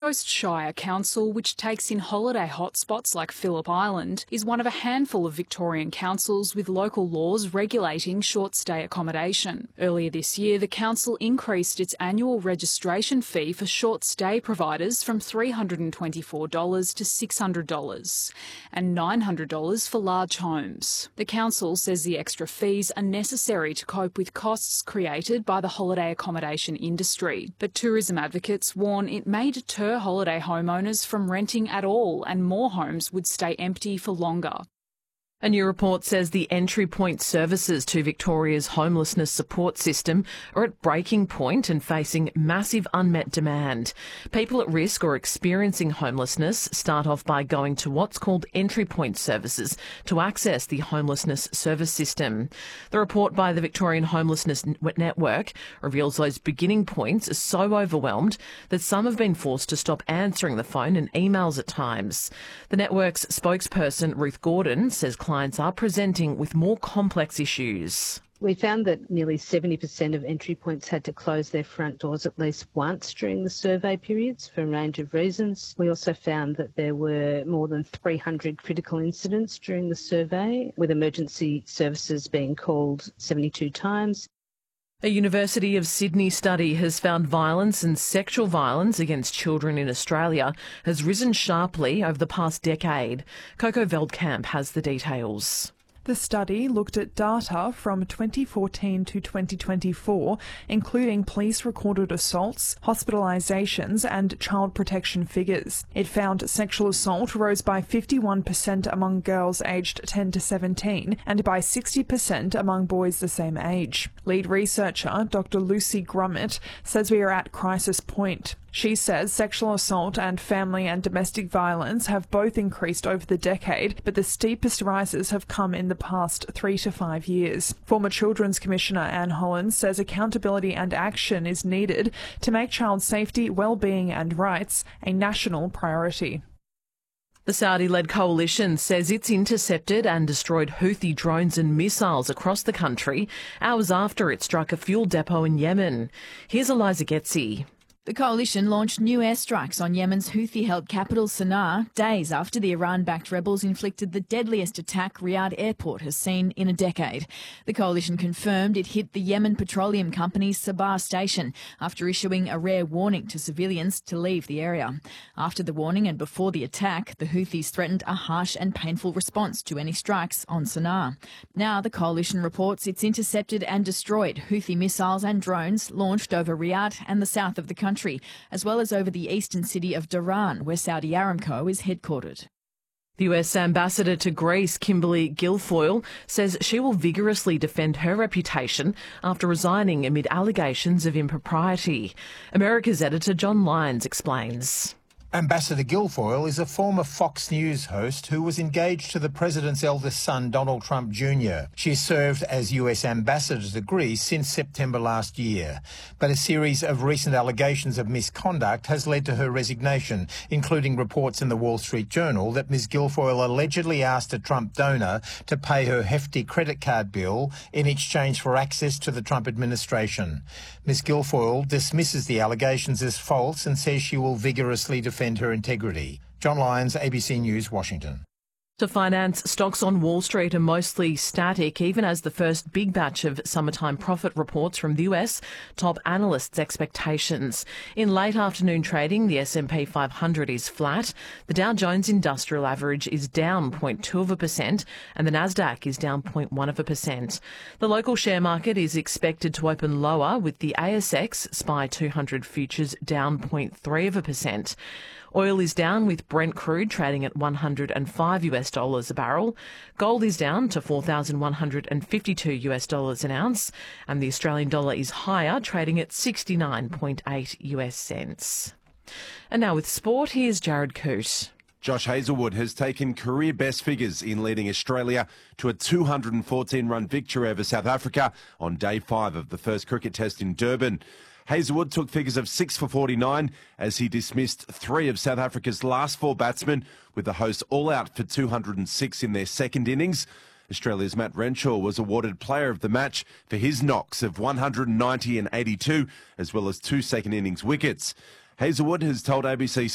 Coast Shire Council, which takes in holiday hotspots like Phillip Island, is one of a handful of Victorian councils with local laws regulating short-stay accommodation. Earlier this year, the council increased its annual registration fee for short-stay providers from $324 to $600 and $900 for large homes. The council says the extra fees are necessary to cope with costs created by the holiday accommodation industry, but tourism advocates warn it may deter holiday homeowners from renting at all and more homes would stay empty for longer. A new report says the entry point services to Victoria's homelessness support system are at breaking point and facing massive unmet demand. People at risk or experiencing homelessness start off by going to what's called entry point services to access the homelessness service system. The report by the Victorian Homelessness Network reveals those beginning points are so overwhelmed that some have been forced to stop answering the phone and emails at times. The network's spokesperson, Ruth Gordon, says clients are presenting with more complex issues. We found that nearly 70% of entry points had to close their front doors at least once during the survey periods for a range of reasons. We also found that there were more than 300 critical incidents during the survey, with emergency services being called 72 times. A University of Sydney study has found violence and sexual violence against children in Australia has risen sharply over the past decade. Coco Veldkamp has the details. The study looked at data from 2014 to 2024, including police-recorded assaults, hospitalisations and child protection figures. It found sexual assault rose by 51% among girls aged 10 to 17 and by 60% among boys the same age. Lead researcher Dr. Lucy Grummett says we are at crisis point. She says sexual assault and family and domestic violence have both increased over the decade, but the steepest rises have come in the past 3 to 5 years. Former Children's Commissioner Anne Holland says accountability and action is needed to make child safety, well-being and rights a national priority. The Saudi-led coalition says it's intercepted and destroyed Houthi drones and missiles across the country hours after it struck a fuel depot in Yemen. Here's Eliza Getzi. The coalition launched new airstrikes on Yemen's Houthi-held capital Sana'a days after the Iran-backed rebels inflicted the deadliest attack Riyadh airport has seen in a decade. The coalition confirmed it hit the Yemen Petroleum Company's Sabah station after issuing a rare warning to civilians to leave the area. After the warning and before the attack, the Houthis threatened a harsh and painful response to any strikes on Sana'a. Now the coalition reports it's intercepted and destroyed Houthi missiles and drones launched over Riyadh and the south of the country, as well as over the eastern city of Dhahran, where Saudi Aramco is headquartered. The US Ambassador to Greece, Kimberly Guilfoyle, says she will vigorously defend her reputation after resigning amid allegations of impropriety. America's editor John Lyons explains. Ambassador Guilfoyle is a former Fox News host who was engaged to the president's eldest son, Donald Trump Jr. She served as US ambassador to Greece since September last year. But a series of recent allegations of misconduct has led to her resignation, including reports in the Wall Street Journal that Ms. Guilfoyle allegedly asked a Trump donor to pay her hefty credit card bill in exchange for access to the Trump administration. Ms. Guilfoyle dismisses the allegations as false and says she will vigorously defend her integrity. John Lyons, ABC News, Washington. To finance, stocks on Wall Street are mostly static, even as the first big batch of summertime profit reports from the US top analysts' expectations. In late afternoon trading, the S&P 500 is flat, the Dow Jones Industrial Average is down 0.2%, and the Nasdaq is down 0.1%. The local share market is expected to open lower, with the ASX SPY 200 futures down 0.3%. Oil is down, with Brent crude trading at $105 a barrel. Gold is down to $4,152 an ounce, and the Australian dollar is higher, trading at 69.8 US cents. And now with sport, here's Jared Coote. Josh Hazlewood has taken career best figures in leading Australia to a 214-run victory over South Africa on day 5 of the first cricket test in Durban. Hazlewood took figures of 6 for 49 as he dismissed 3 of South Africa's last 4 batsmen, with the hosts all out for 206 in their second innings. Australia's Matt Renshaw was awarded player of the match for his knocks of 190 and 82, as well as 2 second innings wickets. Hazlewood has told ABC